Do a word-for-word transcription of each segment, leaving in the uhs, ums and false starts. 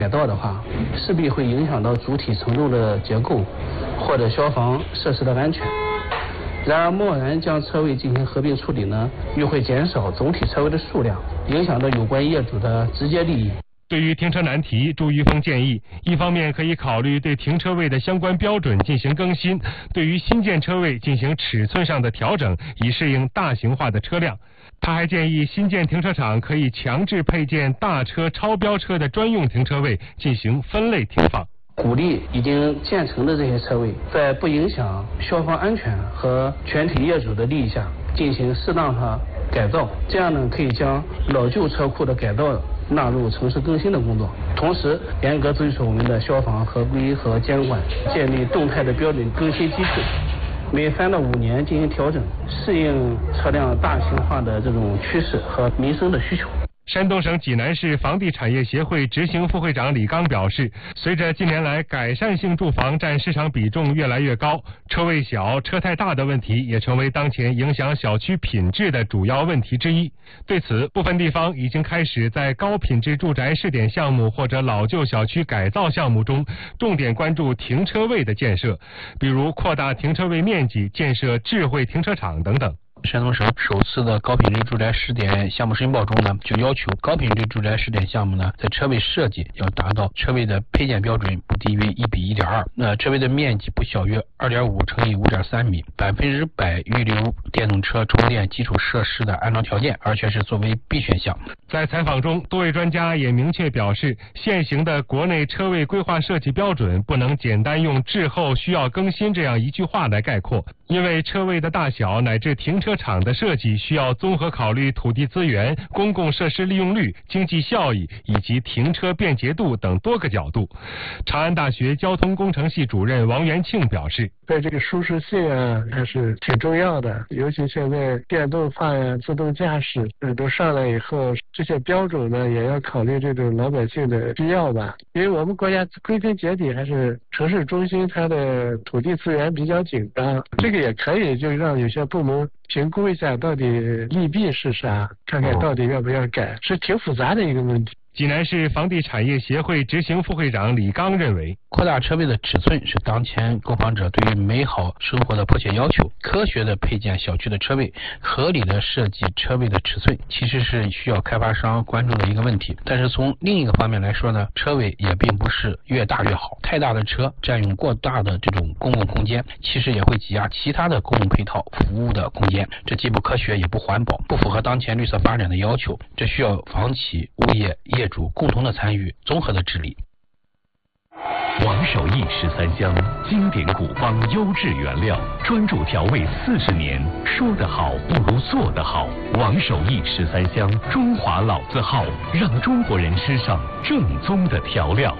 改道的话，势必会影响到主体承重的结构或者消防设施的安全。然而，贸然将车位进行合并处理呢，又会减少总体车位的数量，影响到有关业主的直接利益。 对于停车难题，朱玉峰建议，一方面可以考虑对停车位的相关标准进行更新，对于新建车位进行尺寸上的调整，以适应大型化的车辆。他还建议新建停车场可以强制配建大车、超标车的专用停车位，进行分类停放。 鼓励已经建成的这些车位，在不影响消防安全和全体业主的利益下，进行适当的改造，这样呢，可以将老旧车库的改造纳入城市更新的工作，同时严格遵守我们的消防合规和监管，建立动态的标准更新机制，每三到五年进行调整，适应车辆大型化的这种趋势和民生的需求。 山东省济南市房地产业协会执行副会长李刚表示，随着近年来改善性住房占市场比重越来越高，车位小、车太大的问题也成为当前影响小区品质的主要问题之一。对此，部分地方已经开始在高品质住宅试点项目或者老旧小区改造项目中，重点关注停车位的建设，比如扩大停车位面积、建设智慧停车场等等。 山东省首次的高品质住宅试点项目申报中呢，就要求高品质住宅试点项目呢，在车位设计要达到车位的配件标准不低于一比一点二，那车位的面积不小于二点五乘以五点三米，百分之百预留电动车充电基础设施的安装条件，而且是作为必选项。 在采访中，多位专家也明确表示，现行的国内车位规划设计标准不能简单用滞后、需要更新这样一句话来概括，因为车位的大小乃至停车场的设计需要综合考虑土地资源、公共设施利用率、经济效益以及停车便捷度等多个角度。长安大学交通工程系主任王元庆表示， 在这个舒适性啊还是挺重要的，尤其现在电动化呀、自动驾驶呃都上来以后，这些标准呢也要考虑这种老百姓的需要吧。因为我们国家归根结底还是城市中心，它的土地资源比较紧张，这个也可以就让有些部门评估一下到底利弊是啥，看看到底要不要改，是挺复杂的一个问题。 济南市房地产业协会执行副会长李刚认为， 扩大车位的尺寸是当前购房者对于美好生活的迫切要求。科学的配建小区的车位，合理的设计车位的尺寸，其实是需要开发商关注的一个问题。但是从另一个方面来说呢，车位也并不是越大越好，太大的车占用过大的这种公共空间，其实也会挤压其他的公共配套服务的空间，这既不科学也不环保，不符合当前绿色发展的要求。这需要房企、物业、业主共同的参与，综合的治理。 王守义十三香，经典古方，优质原料，专注调味四十年。说得好不如做得好。王守义十三香，中华老字号，让中国人吃上正宗的调料。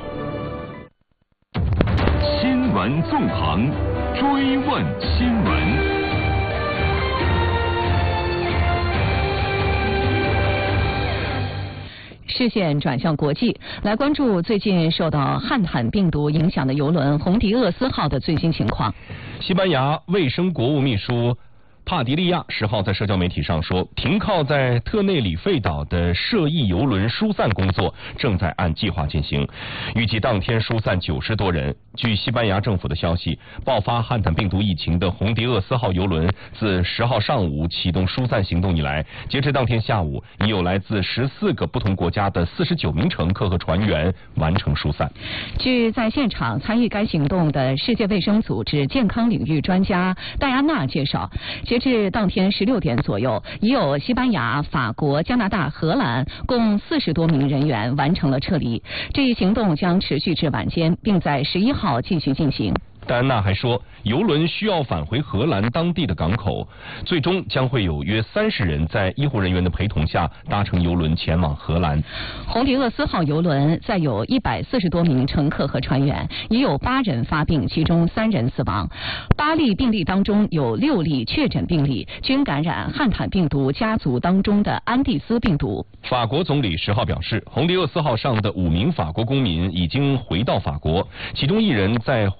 新闻纵横，追问新闻。 视线转向国际，来关注最近受到汉坦病毒影响的邮轮红迪厄斯号的最新情况。 西班牙卫生国务秘书帕迪利亚十号在社交媒体上说，停靠在特内里费岛的涉疫邮轮疏散工作正在按计划进行，预计当天疏散九十多人。据西班牙政府的消息，爆发汉坦病毒疫情的红迪厄斯号邮轮自十号上午启动疏散行动以来，截至当天下午，已有来自十四个不同国家的四十九名乘客和船员完成疏散。 据在现场参与该行动的世界卫生组织健康领域专家戴安娜介绍，截至当天十六点左右，已有西班牙、法国、加拿大、荷兰共四十多名人员完成了撤离。这一行动将持续至晚间，并在十一号继续进行。 戴安娜还说，邮轮需要返回荷兰当地的港口，最终将会有约三十人在医护人员的陪同下搭乘邮轮前往荷兰。 红迪厄斯号邮轮载有一百四十多名乘客和船员，已有八人发病，其中三人死亡。八例病例当中有六例确诊病例均感染汉坦病毒家族当中的安第斯病毒。 法国总理十号表示，红迪厄斯号上的五名法国公民已经回到法国，其中一人在回国航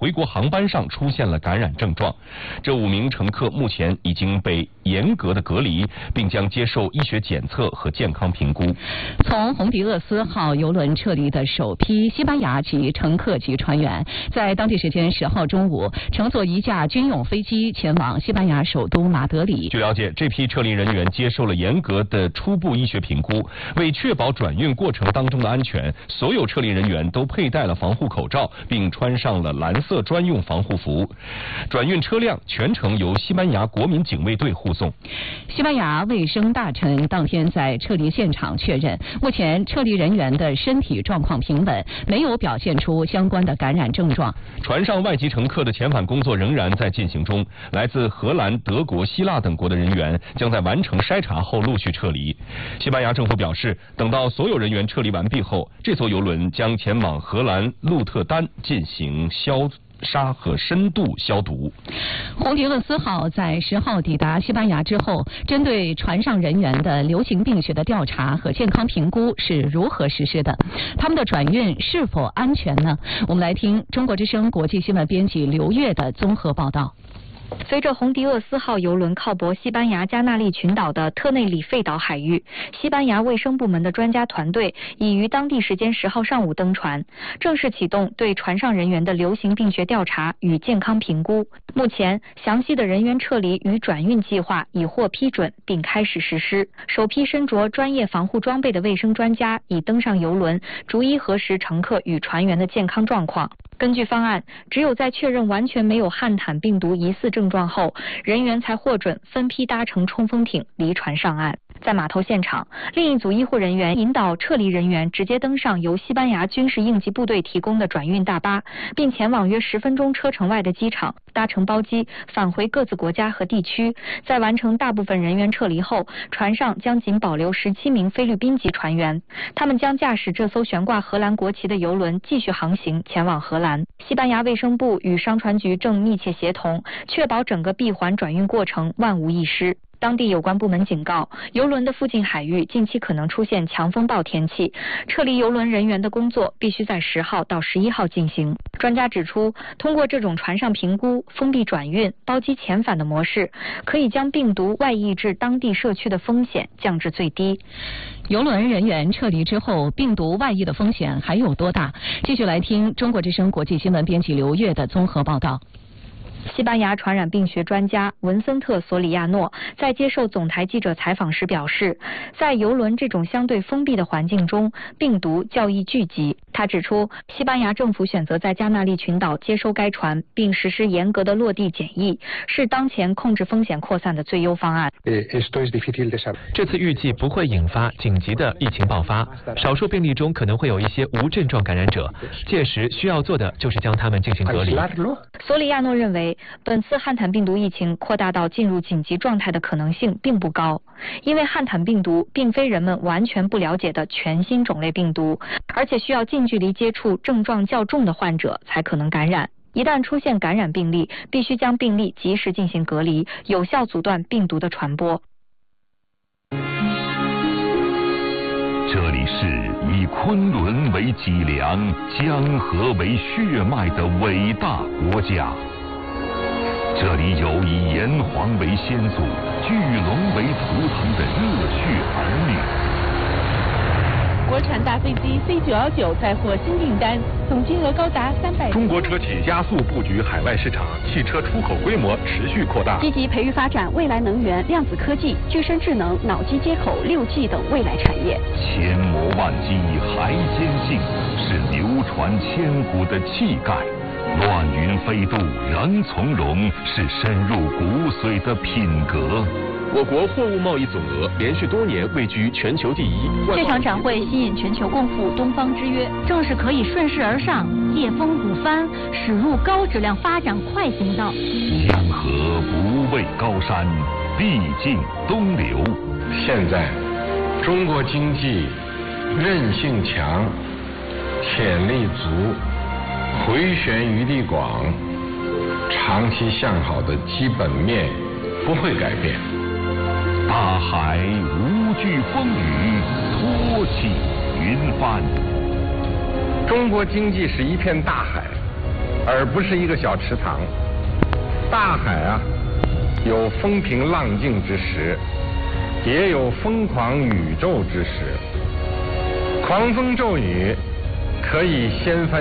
班上出现了感染症状。这五名乘客目前已经被严格的隔离，并将接受医学检测和健康评估。 从洪迪厄斯号邮轮撤离的首批西班牙籍乘客及船员，在当地时间十号中午乘坐一架军用飞机前往西班牙首都马德里。 据了解，这批撤离人员接受了严格的初步医学评估，为确保转运过程当中的安全，所有撤离人员都佩戴了防护口罩，并穿上了蓝色专用防护服。转运车辆全程由西班牙国民警卫队护送。 西班牙卫生大臣当天在撤离现场确认，目前撤离人员的身体状况平稳，没有表现出相关的感染症状。 船上外籍乘客的遣返工作仍然在进行中，来自荷兰、德国、希腊等国的人员将在完成筛查后陆续撤离。西班牙政府表示，等到所有人员撤离完毕后，这艘邮轮将前往荷兰鹿特丹进行消杀和深度消毒。 洪迪厄斯号在十号抵达西班牙之后，针对船上人员的流行病学的调查和健康评估是如何实施的？他们的转运是否安全呢？我们来听中国之声国际新闻编辑刘越的综合报道。 随着洪迪厄斯号邮轮靠泊西班牙加纳利群岛的特内里费岛海域，西班牙卫生部门的专家团队已于当地时间十号上午登船，正式启动对船上人员的流行病学调查与健康评估。目前，详细的人员撤离与转运计划已获批准，并开始实施。首批身着专业防护装备的卫生专家已登上邮轮，逐一核实乘客与船员的健康状况。根据方案，只有在确认完全没有汉坦病毒疑似症状后，人员才获准分批搭乘冲锋艇离船上岸。在码头现场，另一组医护人员引导撤离人员直接登上由西班牙军事应急部队提供的转运大巴，并前往约十分钟车程外的机场，搭乘包机返回各自国家和地区。在完成大部分人员撤离后，船上将仅保留十七名菲律宾籍船员，他们将驾驶这艘悬挂荷兰国旗的邮轮继续航行前往荷兰。西班牙卫生部与商船局正密切协同，确保整个闭环转运过程万无一失。当地有关部门警告，邮轮的附近海域近期可能出现强风暴天气，撤离邮轮人员的工作必须在十号到十一号进行。专家指出，通过这种船上评估、封闭转运、包机遣返的模式，可以将病毒外溢至当地社区的风险降至最低。 邮轮人员撤离之后，病毒外溢的风险还有多大？继续来听中国之声国际新闻编辑刘越的综合报道。 西班牙传染病学专家文森特·索里亚诺在接受总台记者采访时表示，在邮轮这种相对封闭的环境中，病毒较易聚集。他指出，西班牙政府选择在加纳利群岛接收该船，并实施严格的落地检疫，是当前控制风险扩散的最优方案。 这次预计不会引发紧急的疫情爆发，少数病例中可能会有一些无症状感染者，届时需要做的就是将他们进行隔离。 索里亚诺认为，本次汉坦病毒疫情扩大到进入紧急状态的可能性并不高，因为汉坦病毒并非人们完全不了解的全新种类病毒，而且需要近距离接触症状较重的患者才可能感染。一旦出现感染病例，必须将病例及时进行隔离，有效阻断病毒的传播。 这里是以昆仑为脊梁、江河为血脉的伟大国家。这里有以炎黄为先祖、巨龙为图腾的热血儿女。 国产大飞机 C 九一九再获新订单，总金额高达三百。 中国车企加速布局海外市场，汽车出口规模持续扩大。 积极培育发展未来能源、量子科技、具身智能、脑机接口、六 G 等未来产业。 千磨万击还坚信，是流传千古的气概。乱云飞渡仍从容，是深入骨髓的品格。 我国货物贸易总额连续多年位居全球第一。 这场展会吸引全球共赴东方之约，正是可以顺势而上、借风鼓帆，驶入高质量发展快行道。 江河不畏高山，必尽东流。 现在，中国经济韧性强，潜力足，回旋余地广，长期向好的基本面不会改变。 大海无惧风雨，托起云帆。 中国经济是一片大海， 而不是一个小池塘。大海啊，有风平浪静之时，也有疯狂宇宙之时。狂风骤雨可以掀翻